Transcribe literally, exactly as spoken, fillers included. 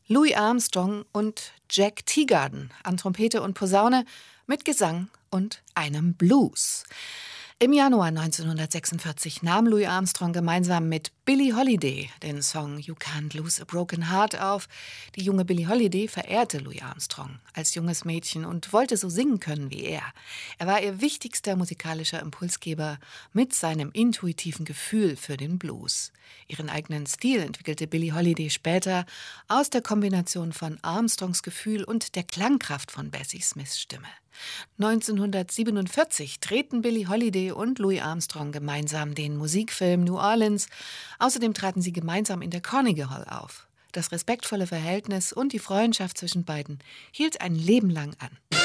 Louis Armstrong und Jack Teagarden an Trompete und Posaune mit Gesang und einem Blues. Im Januar neunzehnhundertsechsundvierzig nahm Louis Armstrong gemeinsam mit Billie Holiday den Song You Can't Lose a Broken Heart auf. Die junge Billie Holiday verehrte Louis Armstrong als junges Mädchen und wollte so singen können wie er. Er war ihr wichtigster musikalischer Impulsgeber mit seinem intuitiven Gefühl für den Blues. Ihren eigenen Stil entwickelte Billie Holiday später aus der Kombination von Armstrongs Gefühl und der Klangkraft von Bessie Smiths Stimme. neunzehnhundertsiebenundvierzig drehten Billie Holiday und Louis Armstrong gemeinsam den Musikfilm New Orleans. Außerdem traten sie gemeinsam in der Carnegie Hall auf. Das respektvolle Verhältnis und die Freundschaft zwischen beiden hielt ein Leben lang an.